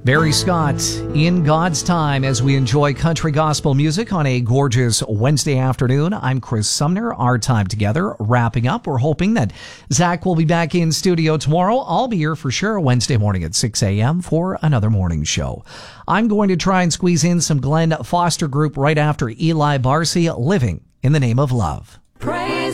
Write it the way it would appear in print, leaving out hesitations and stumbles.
Barry Scott, In God's Time, as we enjoy country gospel music on a gorgeous Wednesday afternoon. I'm Chris Sumner. Our time together wrapping up. We're hoping that Zach will be back in studio tomorrow. I'll be here for sure Wednesday morning at 6 a.m. for another morning show. I'm going to try and squeeze in some Glenn Foster Group right after Eli Barcy, Living in the Name of Love. Pray